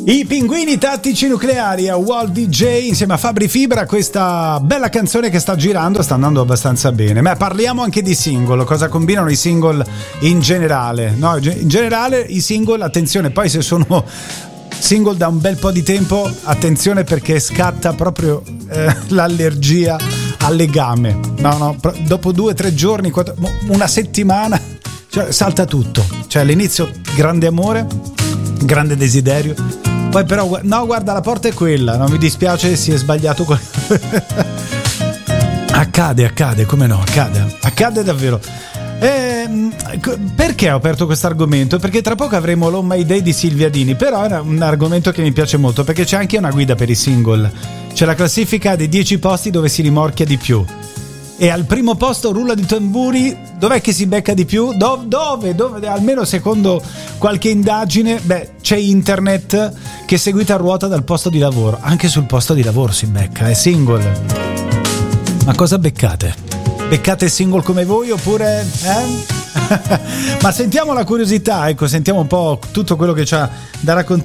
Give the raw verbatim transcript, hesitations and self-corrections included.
I pinguini tattici nucleari a Walt D J insieme a Fabri Fibra, questa bella canzone che sta girando, sta andando abbastanza bene. Ma parliamo anche di single, cosa combinano i single in generale, no? In generale i single, attenzione, poi se sono single da un bel po' di tempo, attenzione perché scatta proprio eh, l'allergia al legame. No, no, dopo due, tre giorni, quattro, una settimana, cioè, salta tutto. Cioè all'inizio grande amore, grande desiderio. Poi però, no, guarda, la porta è quella, non mi dispiace, si è sbagliato quel... accade, accade, come no, accade, accade davvero. E, perché ho aperto questo argomento? Perché tra poco avremo l'On My Day di Silvia Dini, però è un argomento che mi piace molto, perché c'è anche una guida per i single, c'è la classifica dei dieci posti dove si rimorchia di più. E al primo posto, rulla di tamburi, dov'è che si becca di più? Do- dove? Dove? Almeno secondo qualche indagine, beh, c'è internet che è seguita a ruota dal posto di lavoro. Anche sul posto di lavoro si becca, è single. Ma cosa beccate? Beccate single come voi oppure... Eh? Ma sentiamo la curiosità, ecco, sentiamo un po' tutto quello che c'ha da raccontare